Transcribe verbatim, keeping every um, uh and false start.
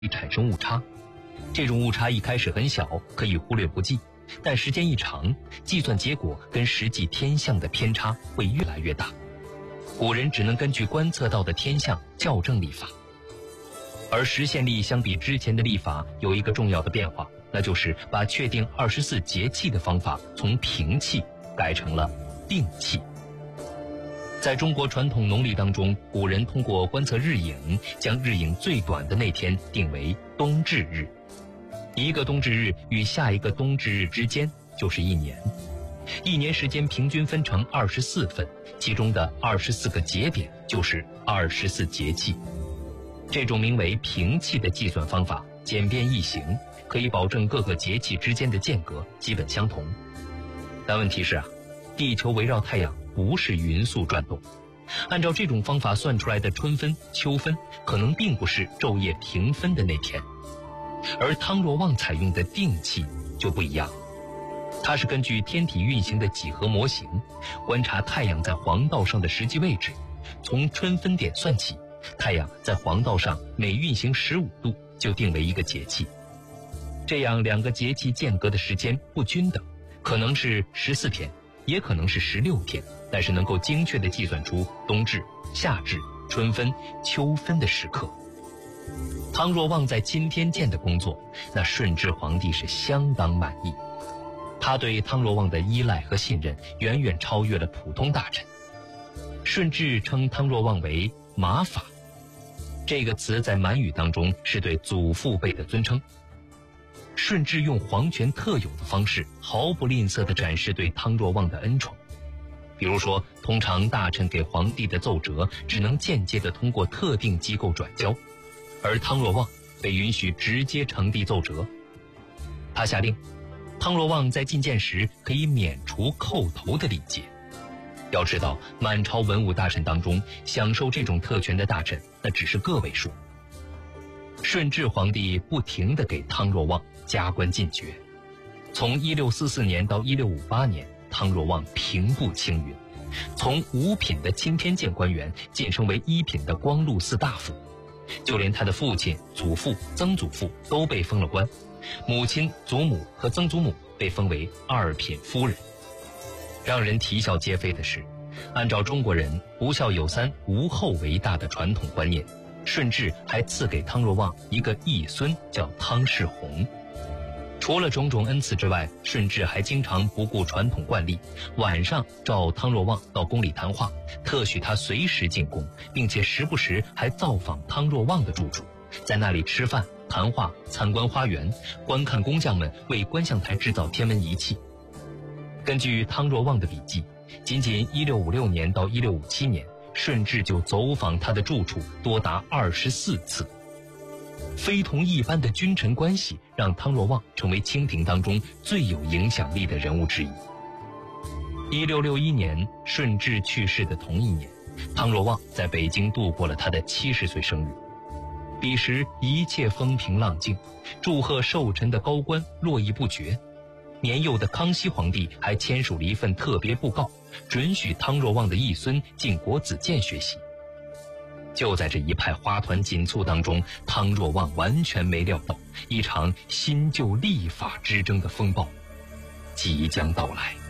产生误差。这种误差一开始很小，可以忽略不计，但时间一长，计算结果跟实际天象的偏差会越来越大。古人只能根据观测到的天象校正历法。而实现历相比之前的历法有一个重要的变化，那就是把确定二十四节气的方法从平气改成了定气。在中国传统农历当中，古人通过观测日影，将日影最短的那天定为冬至日。一个冬至日与下一个冬至日之间就是一年，一年时间平均分成二十四份，其中的二十四个节点就是二十四节气。这种名为平气的计算方法简便易行，可以保证各个节气之间的间隔基本相同。但问题是啊，地球围绕太阳不是匀速转动，按照这种方法算出来的春分、秋分可能并不是昼夜平分的那天。而汤若望采用的定气就不一样，它是根据天体运行的几何模型，观察太阳在黄道上的实际位置，从春分点算起，太阳在黄道上每运行十五度就定为一个节气。这样两个节气间隔的时间不均等，可能是十四天，也可能是十六天，但是能够精确地计算出冬至、夏至、春分、秋分的时刻。汤若望在钦天监的工作，那顺治皇帝是相当满意。他对汤若望的依赖和信任远远超越了普通大臣。顺治称汤若望为马法，这个词在满语当中是对祖父辈的尊称。顺治用皇权特有的方式，毫不吝啬地展示对汤若望的恩宠。比如说，通常大臣给皇帝的奏折只能间接地通过特定机构转交，而汤若望被允许直接呈递奏折。他下令，汤若望在觐见时可以免除叩头的礼节。要知道，满朝文武大臣当中，享受这种特权的大臣那只是个位数。顺治皇帝不停地给汤若望加官进爵，从一六四四年到一六五八年，汤若望平步青云，从五品的钦天监官员晋升为一品的光禄寺大夫，就连他的父亲、祖父、曾祖父都被封了官，母亲、祖母和曾祖母被封为二品夫人。让人啼笑皆非的是，按照中国人不孝有三、无后为大的传统观念，顺治还赐给汤若望一个义孙，叫汤世宏。除了种种恩赐之外，顺治还经常不顾传统惯例，晚上召汤若望到宫里谈话，特许他随时进宫，并且时不时还造访汤若望的住处，在那里吃饭、谈话、参观花园，观看工匠们为观象台制造天文仪器。根据汤若望的笔记，仅仅一六五六年到一六五七年，顺治就走访他的住处多达二十四次。非同一般的君臣关系让汤若望成为清廷当中最有影响力的人物之一。一六六一年，顺治去世的同一年，汤若望在北京度过了他的七十岁生日。彼时一切风平浪静，祝贺寿辰的高官络绎不绝。年幼的康熙皇帝还签署了一份特别布告，准许汤若望的义孙进国子监学习。就在这一派花团锦簇当中，汤若望完全没料到，一场新旧历法之争的风暴即将到来。